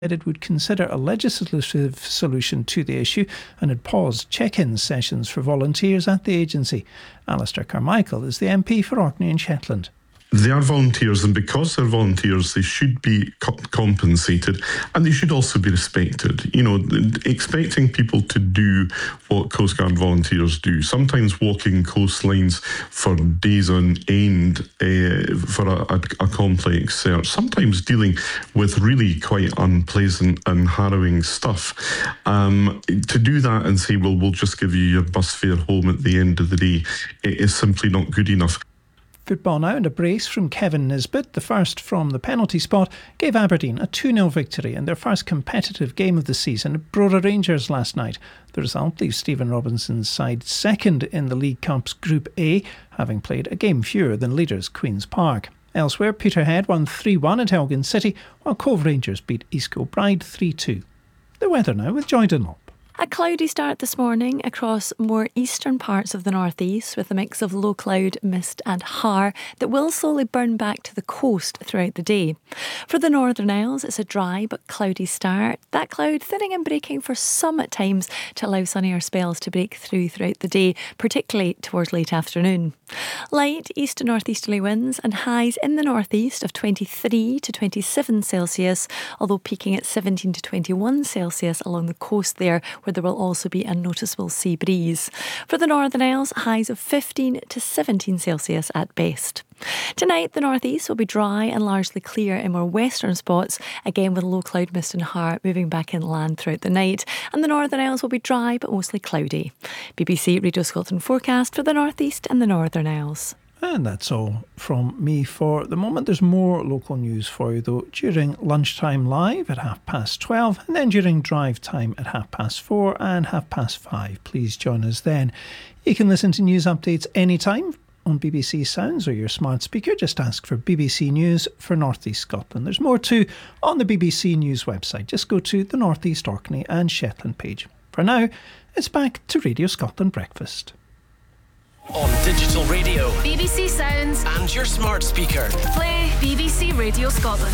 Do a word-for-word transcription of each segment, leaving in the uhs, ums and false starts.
it would consider a legislative solution to the issue and had paused check-in sessions for volunteers at the agency. Alistair Carmichael is the M P for Orkney and Shetland. They are volunteers, and because they're volunteers, they should be co- compensated, and they should also be respected. You know, expecting people to do what Coast Guard volunteers do, sometimes walking coastlines for days on end uh, for a, a, a complex search, sometimes dealing with really quite unpleasant and harrowing stuff. Um, to do that and say, well, we'll just give you your bus fare home at the end of the day, it is simply not good enough. Football now, and a brace from Kevin Nisbet, the first from the penalty spot, gave Aberdeen a two nil victory in their first competitive game of the season at Brora Rangers last night. The result leaves Stephen Robinson's side second in the League Cup's Group A, having played a game fewer than leaders Queen's Park. Elsewhere, Peterhead won three one at Elgin City, while Cove Rangers beat East Kilbride three two. The weather now with Joy Dunlop. A cloudy start this morning across more eastern parts of the northeast, with a mix of low cloud, mist and har that will slowly burn back to the coast throughout the day. For the Northern Isles, it's a dry but cloudy start. That cloud thinning and breaking for some at times to allow sunnier spells to break through throughout the day, particularly towards late afternoon. Light east to northeasterly winds and highs in the northeast of twenty-three to twenty-seven Celsius, although peaking at seventeen to twenty-one Celsius along the coast there, where there will also be a noticeable sea breeze. For the Northern Isles, highs of fifteen to seventeen Celsius at best. Tonight, the northeast will be dry and largely clear in more western spots, again with low cloud, mist and har moving back inland throughout the night. And the Northern Isles will be dry but mostly cloudy. B B C Radio Scotland forecast for the northeast and the Northern Isles. And that's all from me for the moment. There's more local news for you though during lunchtime live at half past twelve, and then during drive time at half past four and half past five. Please join us then. You can listen to news updates anytime on B B C Sounds or your smart speaker. Just ask for B B C News for North East Scotland. There's more too on the B B C News website. Just go to the North East Orkney and Shetland page. For now, it's back to Radio Scotland Breakfast. On digital radio, B B C Sounds, and your smart speaker. Play B B C Radio Scotland.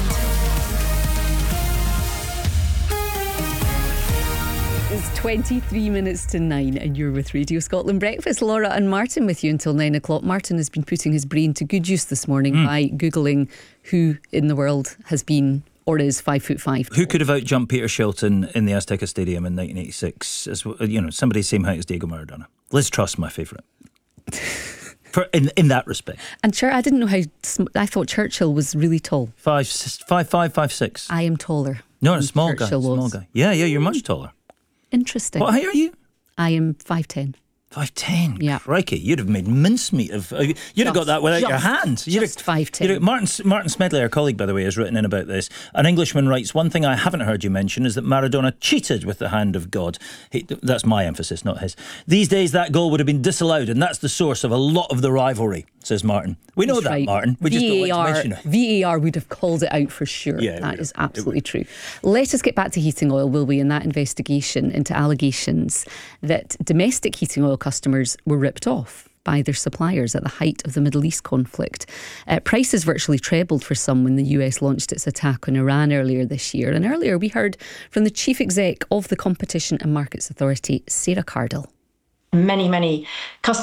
It's twenty-three minutes to nine and you're with Radio Scotland Breakfast. Laura and Martin with you until nine o'clock. Martin has been putting his brain to good use this morning mm. by Googling who in the world has been or is five foot five. Who could have outjumped Peter Shilton in the Azteca Stadium in nineteen eighty-six? As you know, somebody same height as Diego Maradona. Liz Truss, my favourite. For in in that respect. And Chur- I didn't know how. Sm- I thought Churchill was really tall. Five, five, five, five, six. I am taller. No, a small Churchill guy. Was. Small guy. Yeah, yeah. You're much taller. Interesting. What height are you? I am five ten. Five ten. Yeah. Crikey, you'd have made mincemeat of. Uh, you'd just, have got that without just, your hand. You'd just have, five ten. Have, Martin Martin Smedley, our colleague, by the way, has written in about this. An Englishman writes, "One thing I haven't heard you mention is that Maradona cheated with the hand of God." He, that's my emphasis, not his. These days, that goal would have been disallowed, and that's the source of a lot of the rivalry, says Martin. We know He's that, right. Martin. We just V A R, don't like to mention it. V A R would have called it out for sure. Yeah, that is have. absolutely true. Let us get back to heating oil, will we? In that investigation into allegations that domestic heating oil customers were ripped off by their suppliers at the height of the Middle East conflict. Uh, prices virtually trebled for some when the U S launched its attack on Iran earlier this year. And earlier we heard from the chief exec of the Competition and Markets Authority, Sarah Cardle. Many, many customers